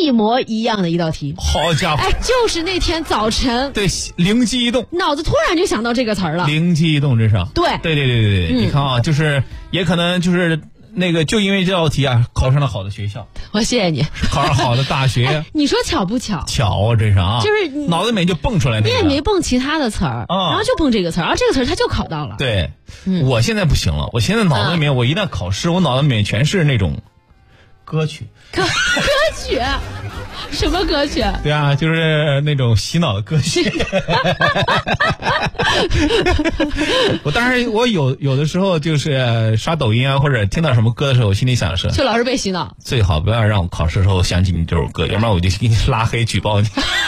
一模一样的一道题。 好家伙！ 哎，就是那天早晨， 对，灵机一动， 脑子突然就想到这个词儿了。 灵机一动，这是。对，你看啊，就是也可能就是那个，就因为这道题啊，考上了好的学校。 我谢谢你， 考上好的大学。 你说巧不巧？ 巧，这是啊， 就是脑子里面就蹦出来那个。 你也没蹦其他的词儿，然后就蹦这个词儿，然后这个词儿他就考到了。 对，我现在不行了，我现在脑子里面，我一旦考试，我脑子里面全是那种歌曲。 歌曲？什么歌曲？ 对啊，就是那种洗脑的歌曲。我当然，我有的时候就是刷抖音啊，或者听到什么歌的时候，我心里想的是， 就老是被洗脑。 最好不要让我考试的时候想起你这首歌，要不然我就给你拉黑举报你。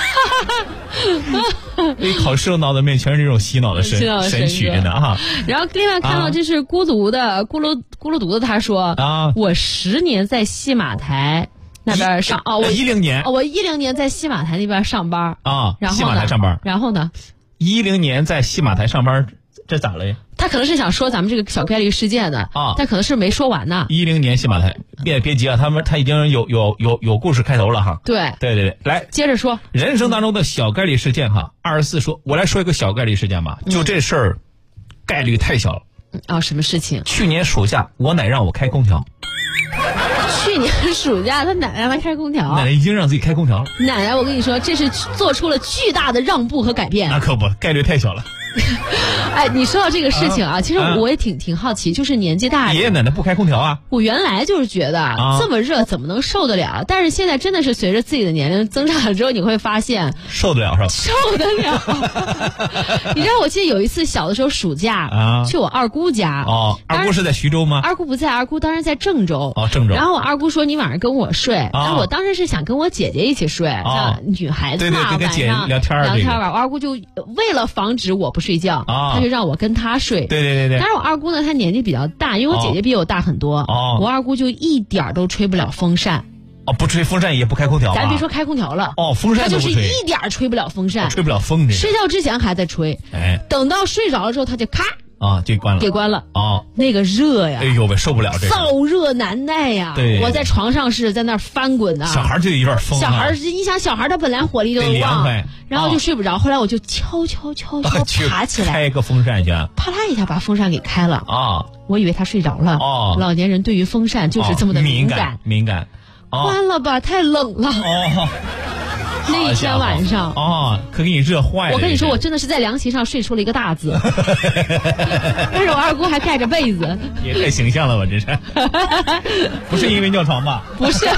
一考试，我脑子里面全是这种洗脑的神曲，真的哈。 然后另外看到这是咕噜犊子，他说啊，我10年在戏码台那边上我 10年我10年在戏码台那边上班啊， 然后戏码台上班， 然后呢 ，10年在戏码台上班，这咋了呀？ 他可能是想说咱们这个小概率事件的啊，但可能是没说完呢。 10年戏码台，别急啊，他已经有故事开头了哈。对，来接着说人生当中的小概率事件哈。24说，我来说一个小概率事件吧，就这事儿，概率太小了。 什么事情？ 去年暑假，我奶让我开空调。 去年暑假，他奶奶让他开空调。 奶奶已经让自己开空调了。 奶奶，我跟你说，这是做出了巨大的让步和改变。 那可不，概率太小了。 哎，你说到这个事情啊，其实我也挺好奇，就是年纪大， 爷爷奶奶不开空调啊？ 我原来就是觉得这么热怎么能受得了？但是现在真的是随着自己的年龄增长了之后，你会发现受得了是吧？ 受得了。你知道，我记得有一次小的时候暑假去我二姑家。 二姑是在徐州吗？ 二姑不在，二姑当时在郑州。 郑州。 然后我二姑说你晚上跟我睡，那我当时是想跟我姐姐一起睡，像女孩子嘛， 跟姐聊天吧。我二姑就为了防止我不睡觉，她就让我跟她睡。 对。 但是我二姑呢，她年纪比较大，因为我姐姐比我大很多。我二姑就一点都吹不了风扇。 不吹风扇也不开空调。 咱别说开空调了， 风扇她就是一点吹不了风扇， 吹不了风。 睡觉之前还在吹，等到睡着了之后，她就咔。 就关了， 给关了那个热呀！ 哎呦喂，受不了这个， 燥热难耐呀！ 对， 我在床上是在那儿翻滚的。 小孩就有点疯。 小孩，你想小孩他本来火力就旺，然后就睡不着。后来我就悄爬起来， 开个风扇去， 啪啦一下把风扇给开了我以为他睡着了老年人对于风扇就是这么的敏感。关了吧，太冷了那一天晚上可给你热坏了。 我跟你说，我真的是在凉席上睡出了一个大字。但是我二姑还盖着被子， 也太形象了吧，这是。不是因为尿床吧？ 不是。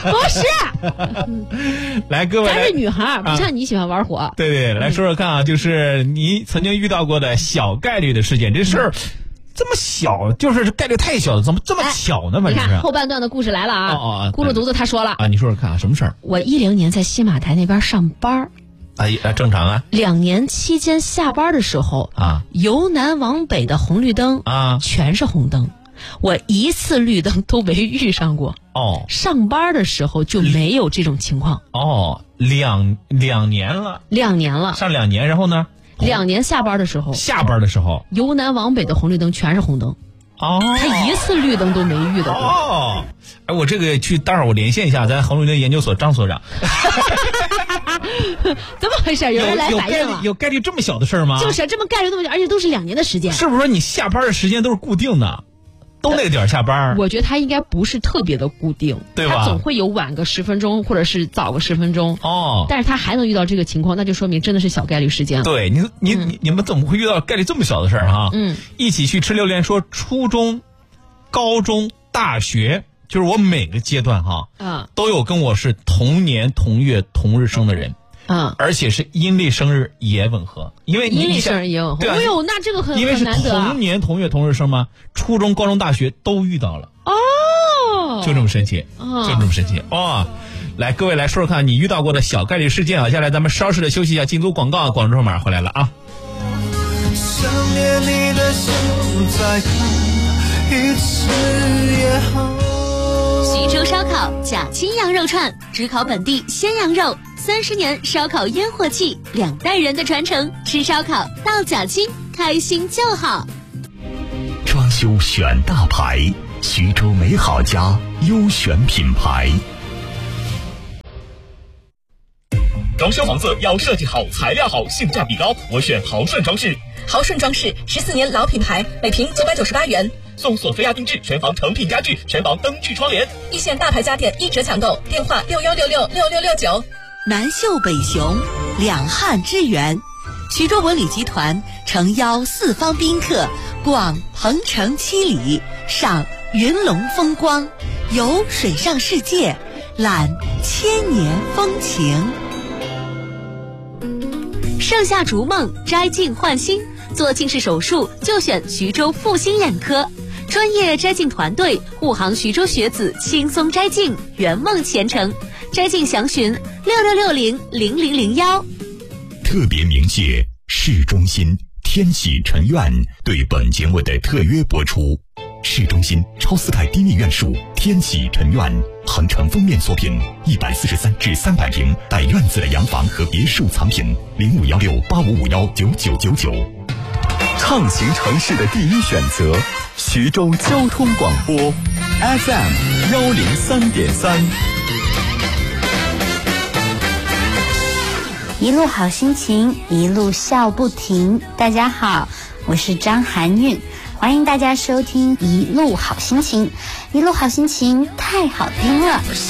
来，各位， 咱是女孩，不像你喜欢玩火。 对，来说说看啊，就是你曾经遇到过的小概率的事件，这事儿。这么小，就是概率太小了，怎么这么巧呢？ 你看后半段的故事来了咕噜犊子他说了你说说看什么事儿？ 我10年在西马台那边上班正常啊。 2年期间下班的时候由南往北的红绿灯全是红灯，我一次绿灯都没遇上过上班的时候就没有这种情况两年了上2年，然后呢 2年下班的时候由南往北的红绿灯全是红灯他一次绿灯都没遇到过我这个去待会儿我连线一下咱红绿灯研究所张所长。 怎么回事？有人来反映了， 有概率这么小的事儿吗？ 就是这么概率这么小，而且都是2年的时间。 是不是说你下班的时间都是固定的，都那个点下班？ 我觉得他应该不是特别的固定， 对吧？ 他总会有晚个10分钟，或者是早个10分钟但是他还能遇到这个情况，那就说明真的是小概率事件了。 对，你们怎么会遇到概率这么小的事儿一起去吃榴莲，说初中、高中、大学，就是我每个阶段都有跟我是同年同月同日生的人。而且是阴历生日也吻合，因为阴历生日也吻合。哎呦，那这个很因为是难得同年同月同日生吗？初中、高中、大学都遇到了就这么神奇，来，各位来说说看你遇到过的小概率事件接下来咱们稍事的休息一下，进组广告，广州马上回来了想念你的手再看一次也好。 徐州烧烤假青羊肉串，只烤本地鲜羊肉，30年烧烤烟火气，2代人的传承，吃烧烤到假青，开心就好。 装修选大牌，徐州美好家优选品牌。 装修房子要设计好、材料好、性价比高，我选豪顺装饰。 豪顺装饰14年老品牌，每平998元， 送索菲亚定制全房成品家具、全房灯具窗帘， 一线大牌家电1折抢购，电话61666669。 南秀北雄，两汉之源。徐州文旅集团诚邀四方宾客逛鹏城7里，赏云龙风光，游水上世界，览千年风情。 盛夏逐梦，摘镜焕新，做近视手术就选徐州复兴眼科，专业摘镜团队护航徐州学子轻松摘镜，圆梦前程。摘镜详询66600001。 特别鸣谢市中心天喜臣苑对本节目的特约播出。市中心超4代低密院数天喜臣苑，恒城封面作品，143至300平带院子的洋房和别墅藏品，051685519999。 畅行城市的第一选择，徐州交通广播 FM 103.3。 一路好心情，一路笑不停。大家好，我是张含韵，欢迎大家收听一路好心情。一路好心情太好听了。